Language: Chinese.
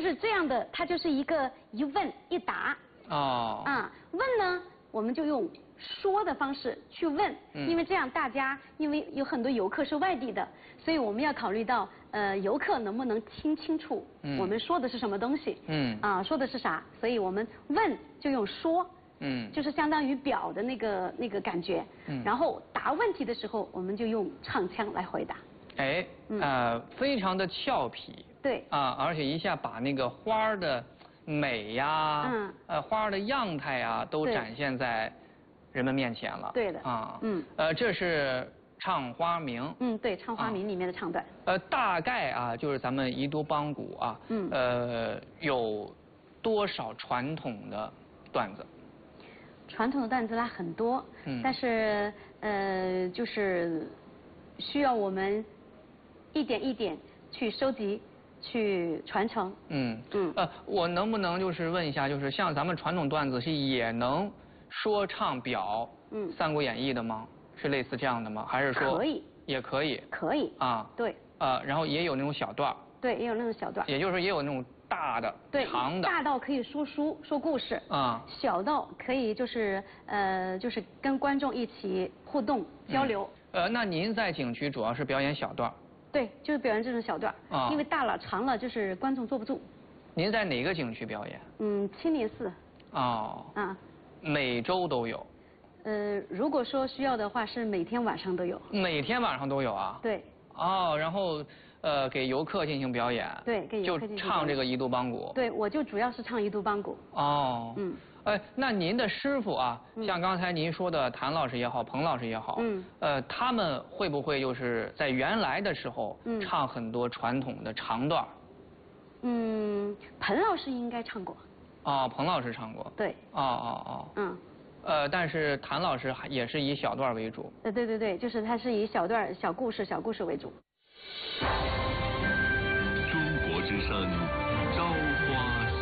就是这样的，它就是一个一问一答。 哦。 啊，问呢，我们就用说的方式去问，因为这样大家因为有很多游客是外地的，所以我们要考虑到游客能不能听清楚我们说的是什么东西，说的是啥，所以我们问就用说，就是相当于表的那个感觉，然后答问题的时候我们就用唱腔来回答。 哎，非常的俏皮。 对。 啊，而且一下把那个花儿的美呀，花儿的样态呀，都展现在人们面前了。 对的。 啊，这是唱花名。对， 唱花名里面的唱段。 大概啊，就是咱们宜都邦鼓啊，有多少传统的段子？ 传统的段子啦很多，但是就是需要我们一点一点去收集。去传承。我能不能就是问一下，就是像咱们传统段子是也能说唱表《三国演义》的吗？是类似这样的吗？还是说？可以。也可以。可以。啊。对。然后也有那种小段。对，也有那种小段。也就是说，也有那种大的、长的。大到可以说书、说故事。啊。小到可以就是跟观众一起互动交流。 那您在景区主要是表演小段？ 对，就是表演这种小段，因为大了长了就是观众坐不住。您在哪个景区表演？ 青年寺。 哦。每周都有。 如果说需要的话，是每天晚上都有。每天晚上都有啊？对。 然后给游客进行表演。对，给游客进行表演。就唱这个宜都邦鼓。对， 我就主要是唱宜都邦鼓。 那您的师傅啊，像刚才您说的谭老师也好，彭老师也好，他们会不会就是在原来的时候唱很多传统的长段？ 彭老师应该唱过。 彭老师唱过。对。但是谭老师也是以小段为主。 对，就是他是以小段、小故事为主。 中国之声，朝